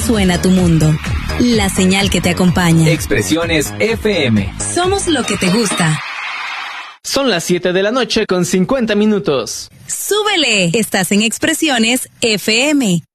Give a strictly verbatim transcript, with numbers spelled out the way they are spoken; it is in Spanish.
suena tu mundo. La señal que te acompaña. Expresiones F M. Somos lo que te gusta. Son las siete de la noche con cincuenta minutos. ¡Súbele! Estás en Expresiones F M.